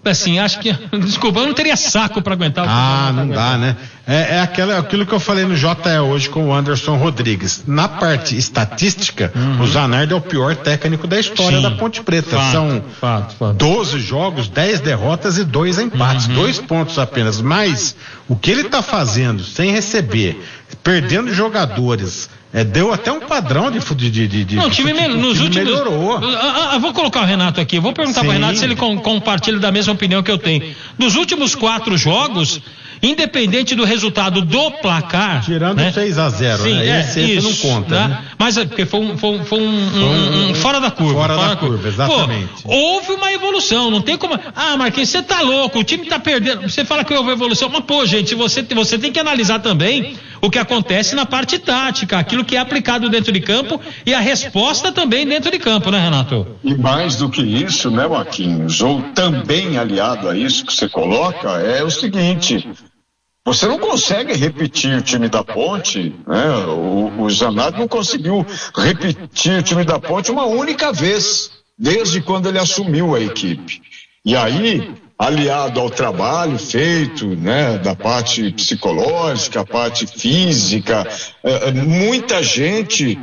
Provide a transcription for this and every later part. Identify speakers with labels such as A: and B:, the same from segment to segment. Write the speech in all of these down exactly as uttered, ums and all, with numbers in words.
A: assim, acho que, desculpa, eu não teria saco para aguentar.
B: Ah, não dá, né? É, é aquela, aquilo que eu falei no J E hoje com o Anderson Rodrigues. Na parte estatística, uhum. o Zanardi é o pior técnico da história Sim. da Ponte Preta. Fato, São fato, fato. doze jogos, dez derrotas e dois empates, uhum. dois pontos apenas. Mas o que ele está fazendo sem receber, perdendo jogadores, É, deu até um padrão de de, de, de
A: Não, o time,
B: de,
A: nos
B: time
A: últimos,
B: melhorou.
A: Ah, ah, vou colocar o Renato aqui. Vou perguntar para o Renato se ele com, compartilha da mesma opinião que eu tenho. Nos últimos quatro jogos, independente do resultado do placar,
B: tirando
A: né?
B: seis a zero,
A: Sim,
B: né?
A: É,
B: Esse
A: isso,
B: não conta,
A: né?
B: né?
A: Mas é porque foi um, foi, foi um, foi um, um, um fora da curva.
B: Fora, fora da curva, curva exatamente.
A: Pô, houve uma evolução, não tem como. Ah, Marquinhos, você tá louco, o time tá perdendo. Você fala que houve evolução, mas pô, gente, você, você tem que analisar também o que acontece na parte tática, aquilo que é aplicado dentro de campo e a resposta também dentro de campo, né, Renato?
C: E mais do que isso, né, Marquinhos, ou também aliado a isso que você coloca, é o seguinte: você não consegue repetir o time da Ponte, né? O, o Zanardi não conseguiu repetir o time da Ponte uma única vez, desde quando ele assumiu a equipe. E aí, aliado ao trabalho feito, né, da parte psicológica, a parte física, eh, muita gente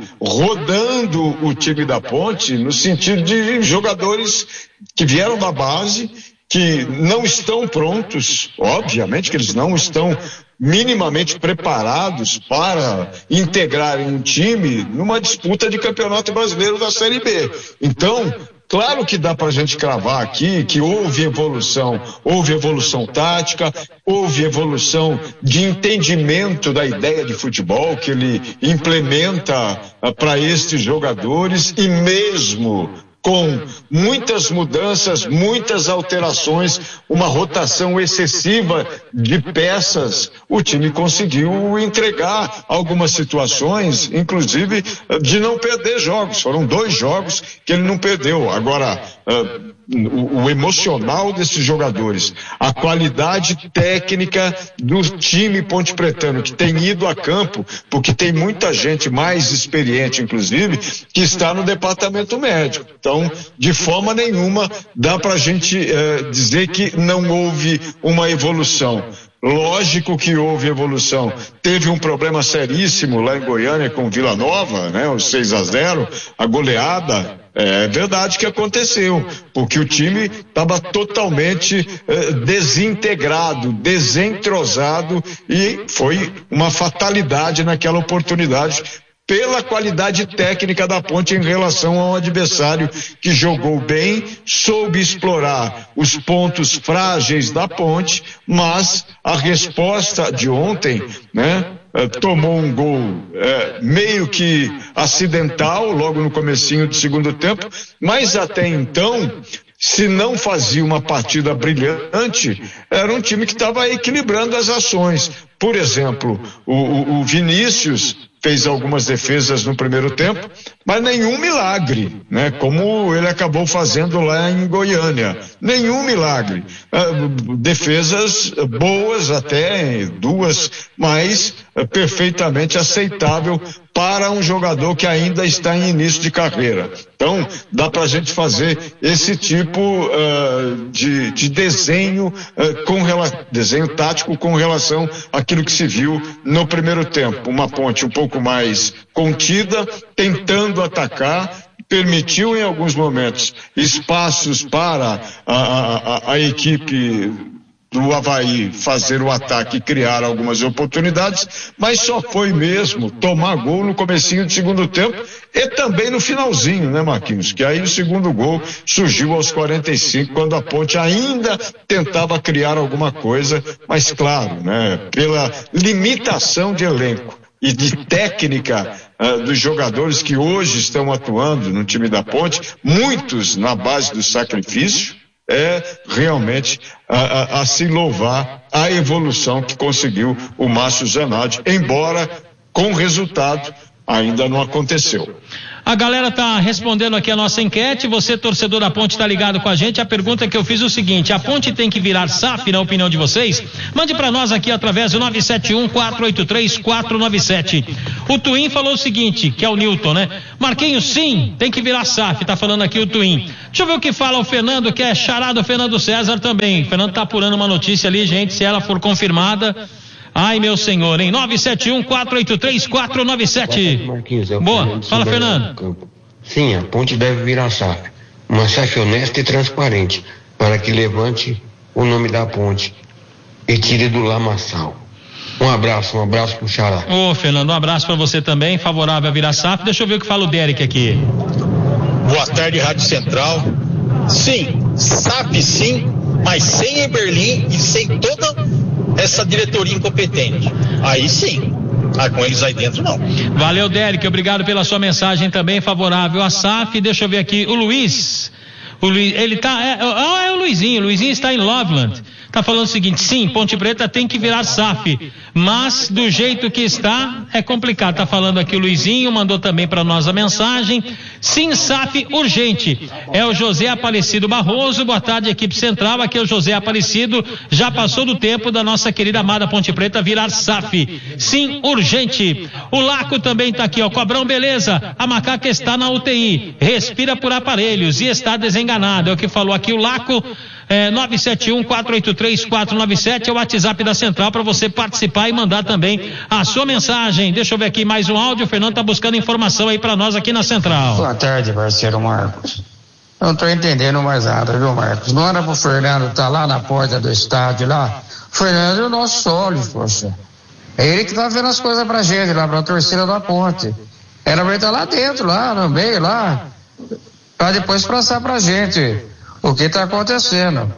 C: rodando o time da Ponte no sentido de jogadores que vieram da base, que não estão prontos, obviamente que eles não estão minimamente preparados para integrarem um time numa disputa de campeonato brasileiro da Série B. Então, claro que dá para a gente cravar aqui que houve evolução, houve evolução tática, houve evolução de entendimento da ideia de futebol que ele implementa para estes jogadores, e mesmo com muitas mudanças, muitas alterações, uma rotação excessiva de peças, o time conseguiu entregar algumas situações, inclusive de não perder jogos. Foram dois jogos que ele não perdeu. Agora, uh, o, o emocional desses jogadores, a qualidade técnica do time pontepretano, que tem ido a campo, porque tem muita gente mais experiente, inclusive, que está no departamento médico. Então, de forma nenhuma dá para a gente uh, dizer que não houve uma evolução. Lógico que houve evolução. Teve um problema seríssimo lá em Goiânia com Vila Nova, né? O seis a zero, a goleada. É verdade que aconteceu, porque o time estava totalmente eh, desintegrado, desentrosado, e foi uma fatalidade naquela oportunidade pela qualidade técnica da Ponte em relação ao adversário, que jogou bem, soube explorar os pontos frágeis da Ponte, mas a resposta de ontem, né? Uh, tomou um gol uh, meio que acidental logo no comecinho do segundo tempo, mas até então, se não fazia uma partida brilhante, era um time que estava equilibrando as ações. Por exemplo, o, o, o Vinícius fez algumas defesas no primeiro tempo, mas nenhum milagre, né? Como ele acabou fazendo lá em Goiânia. Nenhum milagre. Uh, defesas boas até, duas, mas uh, perfeitamente aceitável para um jogador que ainda está em início de carreira. Então, dá pra gente fazer esse tipo uh, de, de desenho, uh, com rela- desenho tático com relação àquilo que se viu no primeiro tempo. Uma Ponte um pouco mais contida, tentando atacar, permitiu em alguns momentos espaços para a, a, a equipe do Avaí fazer o ataque e criar algumas oportunidades, mas só foi mesmo tomar gol no comecinho do segundo tempo e também no finalzinho, né, Marquinhos? Que aí o segundo gol surgiu aos quarenta e cinco, quando a Ponte ainda tentava criar alguma coisa, mas claro, né, pela limitação de elenco e de técnica uh, dos jogadores que hoje estão atuando no time da Ponte, muitos na base do sacrifício, é realmente a, a, a se louvar a evolução que conseguiu o Márcio Zanardi, embora com resultado ainda não aconteceu.
A: A galera tá respondendo aqui a nossa enquete. Você, torcedor da Ponte, tá ligado com a gente. A pergunta que eu fiz é o seguinte: a Ponte tem que virar S A F, na opinião de vocês? Mande para nós aqui através do nove sete um, quatro oito três, quatro nove sete. O Twin falou o seguinte, que é o Newton, né? Marquinhos, sim, tem que virar S A F, tá falando aqui o Twin. Deixa eu ver o que fala o Fernando, que é chará do Fernando César também. O Fernando tá apurando uma notícia ali, gente, se ela for confirmada. Ai, meu senhor, hein? nove sete um, quatro oito três, quatro nove sete.
D: Marquinhos, é o
A: Boa,
D: Fernando
A: fala, Fernando.
D: Campo. Sim, a Ponte deve virar S A F. Uma S A F honesta e transparente, para que levante o nome da Ponte e tire do lamaçal. Um abraço, um abraço pro Xará.
A: Ô, Fernando, um abraço para você também, favorável a virar S A F. Deixa eu ver o que fala o Derek aqui.
E: Boa tarde, Rádio Central. Sim, S A F sim, mas sem Eberlin e sem toda essa diretoria incompetente. Aí sim, ah, com eles aí dentro não.
A: Valeu, Derek, obrigado pela sua mensagem também favorável à S A F. Deixa eu ver aqui, o Luiz, o Luiz, ele tá, é, é, é o Luizinho, o Luizinho está em Loveland. Tá falando o seguinte: sim, Ponte Preta tem que virar S A F, mas do jeito que está é complicado. Tá falando aqui o Luizinho, mandou também para nós a mensagem. Sim, S A F urgente. É o José Aparecido Barroso. Boa tarde, equipe central. Aqui é o José Aparecido. Já passou do tempo da nossa querida amada Ponte Preta virar S A F. Sim, urgente. O Laco também tá aqui, ó. Cobrão, beleza. A macaca está na U T I. Respira por aparelhos e está desenganada. É o que falou aqui o Laco. É, nove sete um, quatro oito três, quatro nove sete é o WhatsApp da Central para você participar e mandar também a sua mensagem. Deixa eu ver aqui mais um áudio. O Fernando tá buscando informação aí para nós aqui na Central.
F: Boa tarde, parceiro Marcos. Eu não tô entendendo mais nada, viu, Marcos? Não era pro Fernando estar tá lá na porta do estádio lá? O Fernando é o nosso sólido, poxa. É ele que tá vendo as coisas pra gente lá, pra torcida da Ponte. Era pra ele estar tá lá dentro, lá no meio, lá, pra depois passar pra gente o que está acontecendo.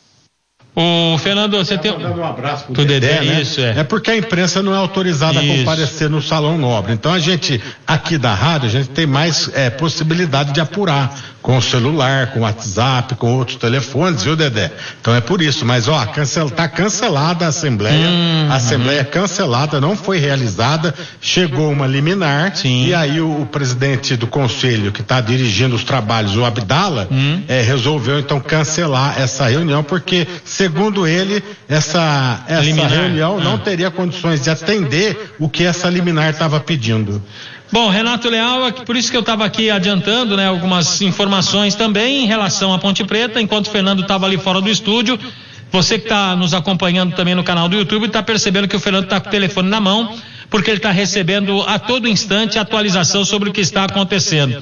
A: O Fernando, você tem
B: um abraço pro
A: Dedé,
B: Dedé, né?
A: Isso, é.
B: É porque a imprensa não é autorizada
A: Isso.
B: a comparecer no Salão Nobre. Então a gente, aqui da rádio, a gente tem mais é, possibilidade de apurar com o celular, com o WhatsApp, com outros telefones, viu, Dedé? Então é por isso. Mas, ó, cancel, tá cancelada a Assembleia. Hum, a Assembleia hum. cancelada, não foi realizada. Chegou uma liminar. Sim. E aí o, o presidente do Conselho, que está dirigindo os trabalhos, o Abdala, hum. é, resolveu então cancelar essa reunião, porque, segundo ele, essa, essa reunião ah. não teria condições de atender o que essa liminar estava pedindo.
A: Bom, Renato Leal, por isso que eu estava aqui adiantando, né, algumas informações também em relação à Ponte Preta, enquanto o Fernando estava ali fora do estúdio. Você que está nos acompanhando também no canal do YouTube está percebendo que o Fernando está com o telefone na mão, porque ele está recebendo a todo instante atualização sobre o que está acontecendo.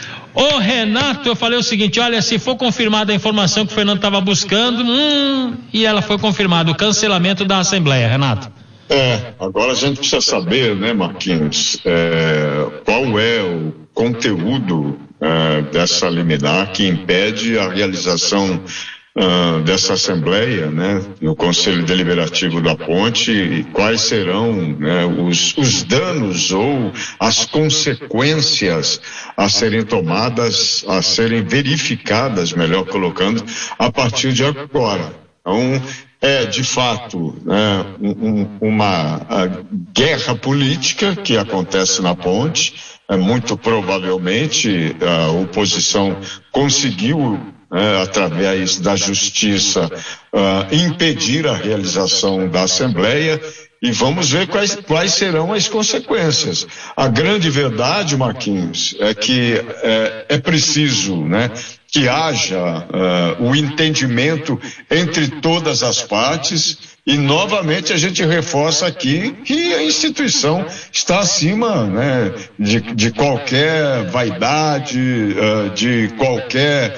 A: Ô Renato, eu falei o seguinte: olha, se for confirmada a informação que o Fernando estava buscando, hum, e ela foi confirmada, o cancelamento da Assembleia, Renato.
C: É, agora a gente precisa saber, né, Marquinhos, é, qual é o conteúdo é, dessa liminar que impede a realização Uh, dessa Assembleia, né, no Conselho Deliberativo da Ponte, e quais serão, né, os, os danos ou as consequências a serem tomadas, a serem verificadas, melhor colocando, a partir de agora. Então, é de fato, né, um, uma guerra política que acontece na Ponte. É, muito provavelmente a oposição conseguiu, É, através da justiça, uh, impedir a realização da Assembleia, e vamos ver quais, quais serão as consequências. A grande verdade, Marquinhos, é que é, é preciso, né, que haja uh, o entendimento entre todas as partes, e novamente a gente reforça aqui que a instituição está acima, né, de, de qualquer vaidade, uh, de qualquer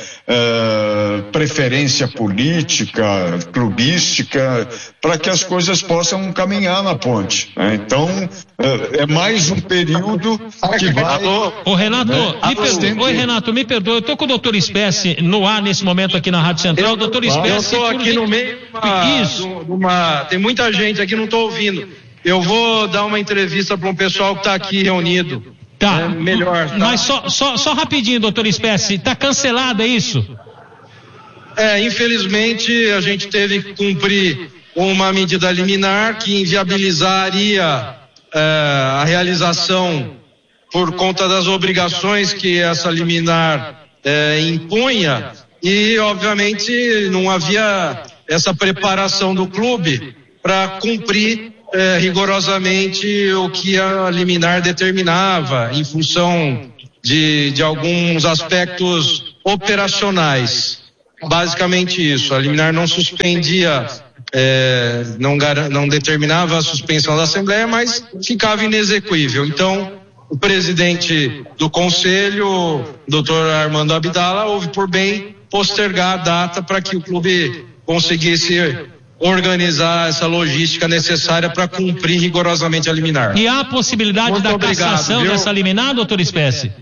C: uh, preferência política, clubística, para que as coisas possam caminhar na Ponte, né? Então, uh, é mais um período que vai...
A: Ô Renato, né, me perdoe, oi Renato, me perdoe, eu estou com o doutor Espécie no ar nesse momento aqui na Rádio Central. Doutor Espécie...
G: Eu estou aqui no meio de uma, Isso. De uma... Tem muita gente aqui, não estou ouvindo. Eu vou dar uma entrevista para um pessoal que está aqui reunido.
A: Tá.
G: É melhor. Tá?
A: Mas só, só, só rapidinho, doutor Espécie, está cancelado, é isso?
G: É, infelizmente a gente teve que cumprir uma medida liminar que inviabilizaria é, a realização por conta das obrigações que essa liminar é, impunha, e obviamente não havia essa preparação do clube para cumprir é, rigorosamente o que a liminar determinava em função de, de alguns aspectos operacionais. Basicamente isso, a liminar não suspendia, é, não, não determinava a suspensão da Assembleia, mas ficava inexequível. Então, o presidente do conselho, doutor Armando Abdala, houve por bem postergar a data para que o clube conseguisse organizar essa logística necessária para cumprir rigorosamente a liminar.
A: E há a possibilidade Muito da obrigado, cassação viu? dessa liminar, doutor Espécie?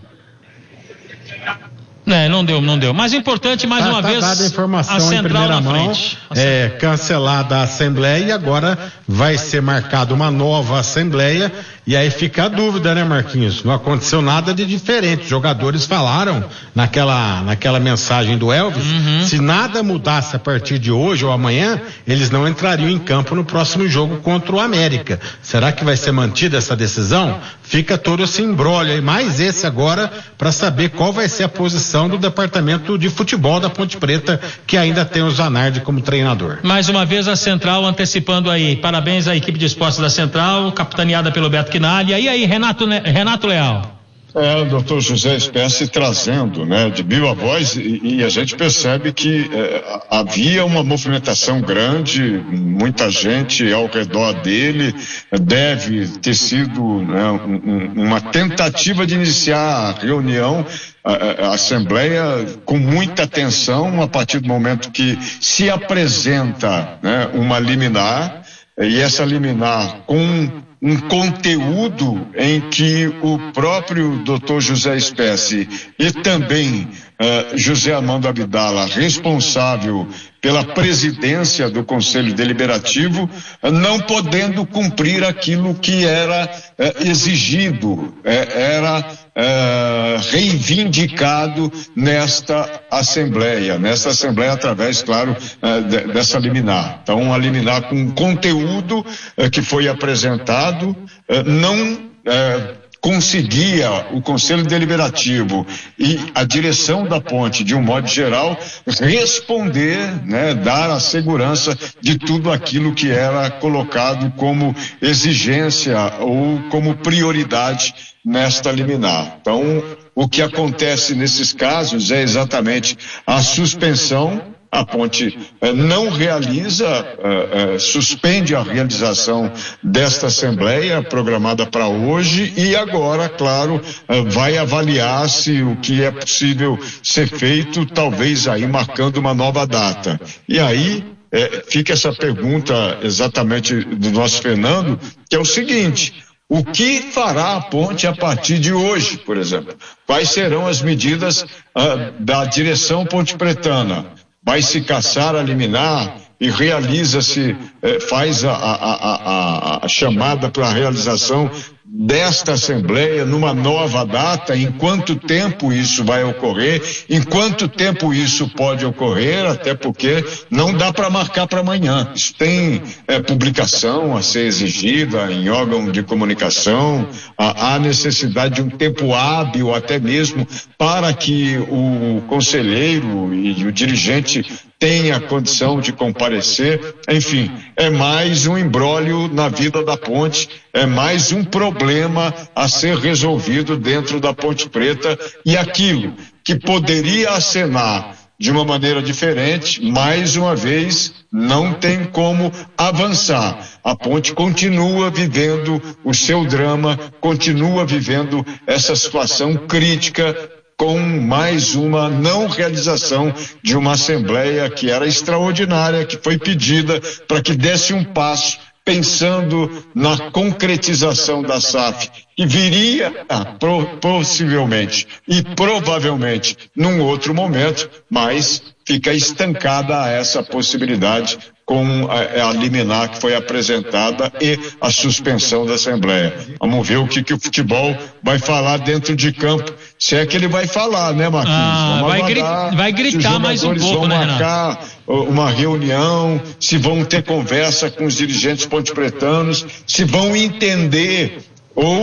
A: É, não deu, não deu. Mas o importante, mais
B: tá,
A: uma
B: tá
A: vez,
B: dada a informação
A: a central
B: em primeira
A: na
B: mão,
A: frente.
B: é, cancelada a Assembleia e agora vai ser marcada uma nova Assembleia, e aí fica a dúvida, né, Marquinhos? Não aconteceu nada de diferente. Os jogadores falaram naquela, naquela mensagem do Elvis, uhum. se nada mudasse a partir de hoje ou amanhã, eles não entrariam em campo no próximo jogo contra o América. Será que vai ser mantida essa decisão? Fica todo esse imbróglio aí, mais esse agora, para saber qual vai ser a posição do departamento de futebol da Ponte Preta, que ainda tem o Zanardi como treinador.
A: Mais uma vez a Central antecipando aí. Parabéns à equipe de esportes da Central, capitaneada pelo Beto Quinalha. E aí, Renato, Renato Leal?
C: É, o doutor José Espécie trazendo, né, de viva voz, e, e a gente percebe que é, havia uma movimentação grande, muita gente ao redor dele, deve ter sido, né, um, uma tentativa de iniciar a reunião, a, a Assembleia com muita atenção, a partir do momento que se apresenta, né, uma liminar, e essa liminar com um conteúdo em que o próprio doutor José Espécie e também uh, José Armando Abdala, responsável pela presidência do Conselho Deliberativo, uh, não podendo cumprir aquilo que era uh, exigido, uh, era uh, reivindicado nesta Assembleia, nesta Assembleia através, claro, uh, de, dessa liminar. Então, a liminar com conteúdo uh, que foi apresentado, não é, conseguia o Conselho Deliberativo e a direção da ponte, de um modo geral, responder, né, dar a segurança de tudo aquilo que era colocado como exigência ou como prioridade nesta liminar. Então, o que acontece nesses casos é exatamente a suspensão. A ponte eh, não realiza, eh, eh, suspende a realização desta Assembleia programada para hoje e agora, claro, eh, vai avaliar se o que é possível ser feito, talvez aí marcando uma nova data. E aí eh, fica essa pergunta exatamente do nosso Fernando, que é o seguinte: o que fará a ponte a partir de hoje, por exemplo? Quais serão as medidas ah, da direção pontepretana? Vai se caçar a liminar e realiza-se, eh, faz a, a, a, a chamada para a realização desta Assembleia numa nova data? Em quanto tempo isso vai ocorrer? Em quanto tempo isso pode ocorrer? Até porque não dá para marcar para amanhã. Isso tem eh, publicação a ser exigida em órgão de comunicação, há, há necessidade de um tempo hábil até mesmo para que o conselheiro e o dirigente tenha condição de comparecer. Enfim, é mais um imbróglio na vida da ponte, é mais um problema a ser resolvido dentro da Ponte Preta, e aquilo que poderia acenar de uma maneira diferente, mais uma vez, não tem como avançar. A ponte continua vivendo o seu drama, continua vivendo essa situação crítica, com mais uma não realização de uma Assembleia que era extraordinária, que foi pedida para que desse um passo pensando na concretização da S A F, que viria ah, pro, possivelmente e provavelmente num outro momento, mas fica estancada essa possibilidade com a, a liminar que foi apresentada e a suspensão da Assembleia. Vamos ver o que, que o futebol vai falar dentro de campo, se é que ele vai falar, né, Marquinhos?
A: Ah, vai, gri vai gritar mais um pouco,
C: vão
A: né,
C: marcar uma reunião, se vão ter conversa com os dirigentes pontepretanos, se vão entender ou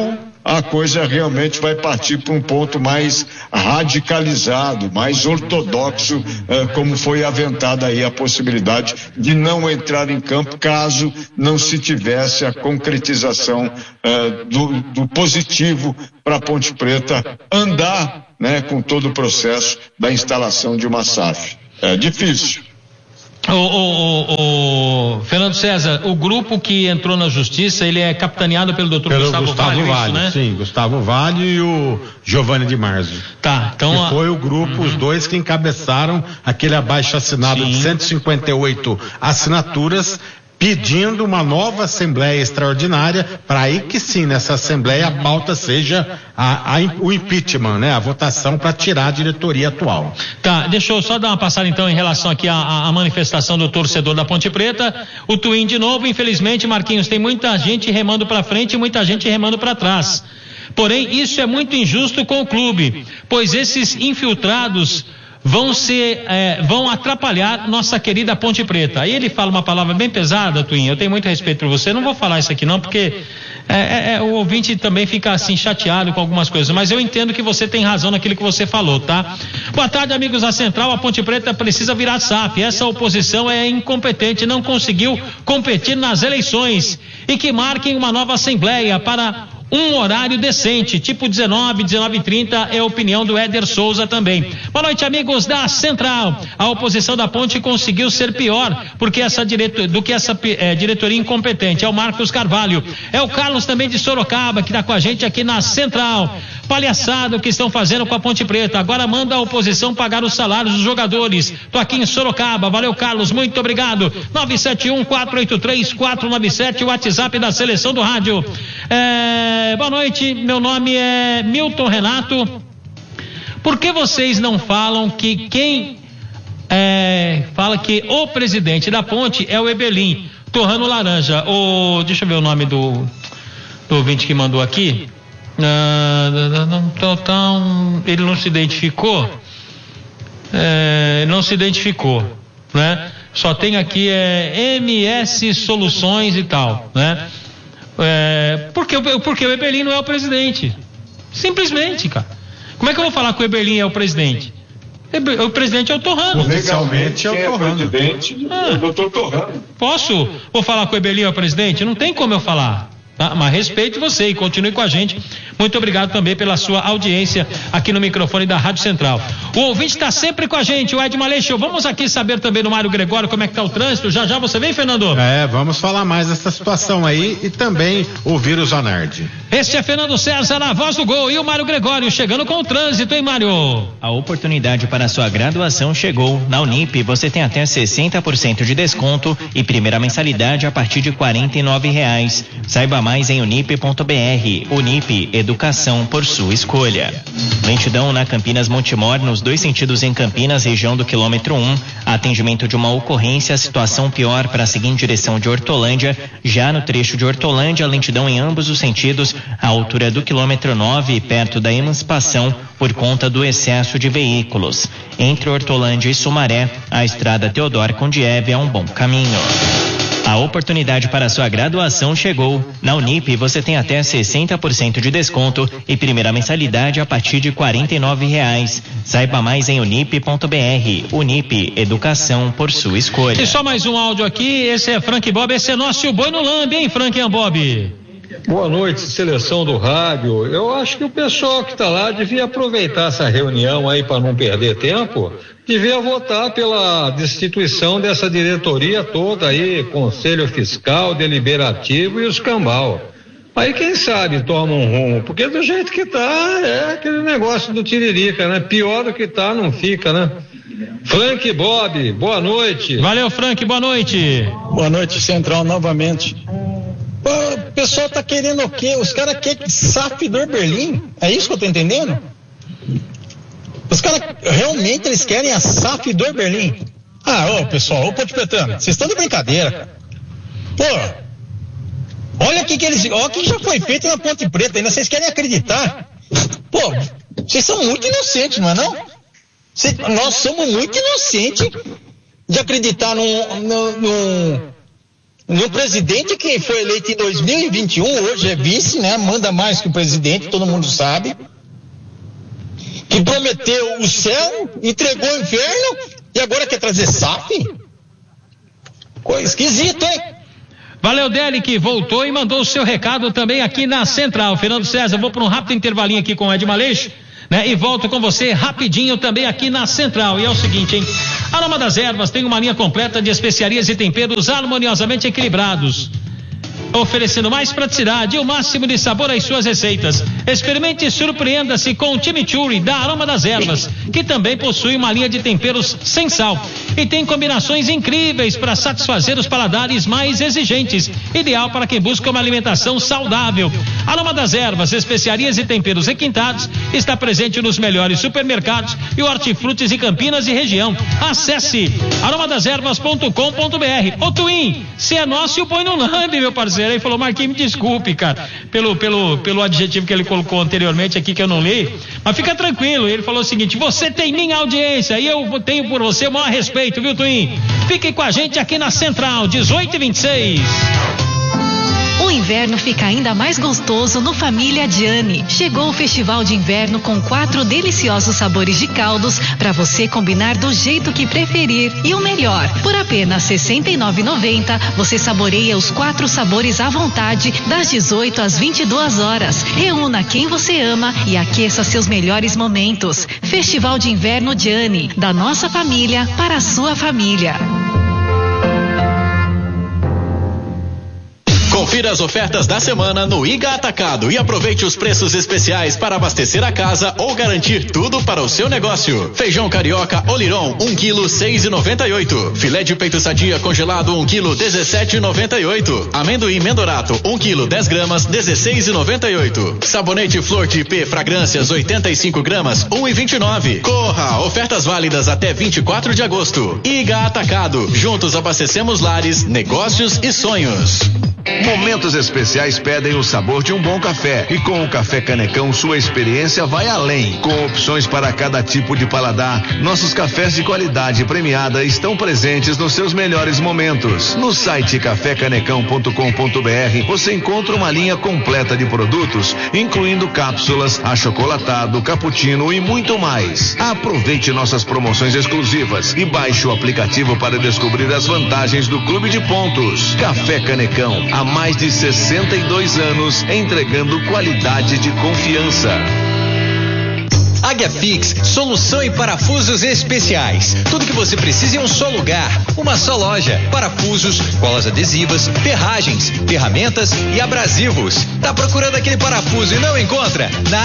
C: a coisa realmente vai partir para um ponto mais radicalizado, mais ortodoxo, eh, como foi aventada aí a possibilidade de não entrar em campo caso não se tivesse a concretização eh, do, do positivo para a Ponte Preta andar, né, com todo o processo da instalação de uma S A F. É difícil.
A: O, o, o, o Fernando César, o grupo que entrou na justiça, ele é capitaneado pelo doutor
B: pelo
A: Gustavo,
B: Gustavo
A: Vale,
B: Vale,
A: isso, né?
B: Sim, Gustavo Vale e o Giovanni de Marzo.
A: Tá, então.
B: Que foi o grupo, uhum. os dois que encabeçaram aquele abaixo-assinado de cento e cinquenta e oito assinaturas, pedindo uma nova Assembleia Extraordinária, para aí que sim, nessa Assembleia a pauta seja a, a, o impeachment, né? A votação para tirar a diretoria atual.
A: Tá, deixa eu só dar uma passada então em relação aqui à, à manifestação do torcedor da Ponte Preta. O Twin de novo, infelizmente, Marquinhos, tem muita gente remando para frente e muita gente remando para trás. Porém, isso é muito injusto com o clube, pois esses infiltrados vão ser, é, vão atrapalhar nossa querida Ponte Preta. Aí ele fala uma palavra bem pesada, Twin, eu tenho muito respeito por você, não vou falar isso aqui não, porque é, é, o ouvinte também fica assim chateado com algumas coisas, mas eu entendo que você tem razão naquilo que você falou, tá? Boa tarde, amigos da Central. A Ponte Preta precisa virar S A F, essa oposição é incompetente, não conseguiu competir nas eleições, e que marquem uma nova Assembleia para um horário decente, tipo dezenove, dezenove e trinta, é a opinião do Éder Souza também. Boa noite, amigos da Central. A oposição da Ponte conseguiu ser pior porque essa direto, do que essa é, diretoria incompetente. É o Marcos Carvalho. É o Carlos também de Sorocaba, que está com a gente aqui na Central. Palhaçada o que estão fazendo com a Ponte Preta. Agora manda a oposição pagar os salários dos jogadores. Tô aqui em Sorocaba. Valeu, Carlos. Muito obrigado. nove sete um, quatro oito três, quatro nove sete, o WhatsApp da Seleção do Rádio. É... Boa noite, meu nome é Milton Renato. Por que vocês não falam que quem é, fala que o presidente da Ponte é o Eberlin, torrando laranja? O, deixa eu ver o nome do, do ouvinte que mandou aqui. Ah, não, não, não, ele não se identificou. É, não se identificou, né? Só tem aqui é, M S Soluções e tal, né? É, porque, porque o Eberlin não é o presidente. Simplesmente, cara. Como é que eu vou falar que o Eberlin é o presidente? O presidente é o Torrano.
C: Legalmente é o Torrano. O presidente é o doutor Torrano.
A: Posso? Vou falar que o Eberlin é o presidente? Não tem como eu falar. Tá? Mas respeite você e continue com a gente. Muito obrigado também pela sua audiência aqui no microfone da Rádio Central. O ouvinte está sempre com a gente, o Ed Maleixo. Vamos aqui saber também do Mário Gregório como é que está o trânsito. Já já você vem, Fernando?
B: É, vamos falar mais dessa situação aí e também ouvir o Zanardi.
A: Este é Fernando César, a voz do gol, e o Mário Gregório chegando com o trânsito, hein, Mário?
H: A oportunidade para a sua graduação chegou. Na Unip você tem até sessenta por cento de desconto e primeira mensalidade a partir de quarenta e nove reais. Saiba mais em unip ponto br. Unip, educação por sua escolha. Lentidão na Campinas Montemor, nos dois sentidos em Campinas, região do quilômetro um. Atendimento de uma ocorrência, situação pior para seguir em direção de Hortolândia. Já no trecho de Hortolândia, lentidão em ambos os sentidos, à altura do quilômetro nove, perto da Emancipação, por conta do excesso de veículos. Entre Hortolândia e Sumaré, a estrada Teodoro Condieve é um bom caminho. A oportunidade para sua graduação chegou. Na Unip você tem até sessenta por cento de desconto e primeira mensalidade a partir de quarenta e nove reais. Saiba mais em unip ponto br. Unip, educação por sua escolha.
A: E só mais um áudio aqui, esse é Frank Bob, esse é nosso Boi no Lambe, hein, Frank e Bob?
I: Boa noite, seleção do rádio. Eu acho que o pessoal que está lá devia aproveitar essa reunião aí para não perder tempo, devia votar pela destituição dessa diretoria toda aí, Conselho Fiscal, Deliberativo e os cambal. Aí quem sabe toma um rumo, porque do jeito que tá é aquele negócio do tiririca, né? Pior do que tá não fica, né? Frank Bob, boa noite.
A: Valeu, Frank, boa noite.
J: Boa noite, Central, novamente. O pessoal tá querendo o quê? Os caras querem S A F do Berlim? É isso que eu tô entendendo? Os caras, realmente, eles querem a S A F do Berlim? Ah, ô, pessoal, ô, Ponte Pretano, vocês estão de brincadeira, cara. Pô, olha o que que eles, olha o que já foi feito na Ponte Preta, ainda vocês querem acreditar? Pô, vocês são muito inocentes, não é não? Cês, nós somos muito inocentes de acreditar num, num, num Um presidente que foi eleito em dois mil e vinte e um, hoje é vice, né? Manda mais que o presidente, todo mundo sabe. Que prometeu o céu, entregou o inferno e agora quer trazer S A F? Coisa esquisita, hein?
A: Valeu, Deli, que voltou e mandou o seu recado também aqui na Central. Fernando César, vou para um rápido intervalinho aqui com o Ed Maleixo, né? E volto com você rapidinho também aqui na Central. E é o seguinte, hein? Aroma das Ervas tem uma linha completa de especiarias e temperos harmoniosamente equilibrados, oferecendo mais praticidade e o máximo de sabor às suas receitas. Experimente e surpreenda-se com o Chimichurri da Aroma das Ervas, que também possui uma linha de temperos sem sal e tem combinações incríveis para satisfazer os paladares mais exigentes, ideal para quem busca uma alimentação saudável. Aroma das Ervas, especiarias e temperos requintados, está presente nos melhores supermercados e hortifrutis de Campinas e região. Acesse aroma das ervas ponto com ponto br. Ô Twin, se é nosso, põe no lambe, meu parceiro. Aí falou, Marquinhos, me desculpe, cara, pelo, pelo, pelo adjetivo que ele colocou anteriormente aqui que eu não li, mas fica tranquilo. Ele falou o seguinte: você tem minha audiência e eu tenho por você o maior respeito, viu, Twin? Fique com a gente aqui na Central, dezoito e vinte e seis.
K: O inverno fica ainda mais gostoso no Família Gianni. Chegou o Festival de Inverno com quatro deliciosos sabores de caldos para você combinar do jeito que preferir. E o melhor, por apenas sessenta e nove reais e noventa centavos você saboreia os quatro sabores à vontade das dezoito às vinte e duas horas. Reúna quem você ama e aqueça seus melhores momentos. Festival de Inverno Gianni, da nossa família para a sua família.
L: Confira as ofertas da semana no Iga Atacado e aproveite os preços especiais para abastecer a casa ou garantir tudo para o seu negócio. Feijão carioca Oliron, um quilo, seis e noventa e oito. Filé de peito sadia congelado, um quilo, dezessete e noventa e oito. Amendoim Mendorato, um quilo, dez gramas, dezesseis e noventa e oito. Sabonete Flor de Ipê Fragrâncias, oitenta e cinco gramas, um e vinte e nove. Corra, ofertas válidas até vinte e quatro de agosto. Iga Atacado, juntos abastecemos lares, negócios e sonhos.
M: Momentos especiais pedem o sabor de um bom café e com o Café Canecão sua experiência vai além. Com opções para cada tipo de paladar, nossos cafés de qualidade premiada estão presentes nos seus melhores momentos. No site café canecão ponto com ponto br você encontra uma linha completa de produtos, incluindo cápsulas, achocolatado, cappuccino e muito mais. Aproveite nossas promoções exclusivas e baixe o aplicativo para descobrir as vantagens do Clube de Pontos. Café Canecão, há mais de sessenta e dois anos, entregando qualidade de confiança.
N: Águia Fix, solução em parafusos especiais. Tudo que você precisa em um só lugar, uma só loja. Parafusos, colas adesivas, ferragens, ferramentas e abrasivos. Tá procurando aquele parafuso e não encontra? Na